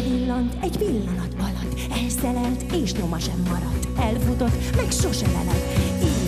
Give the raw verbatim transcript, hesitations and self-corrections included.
villant egy pillanat alatt, elszelelt és nyoma sem maradt. Elfutott, meg sose lelelt.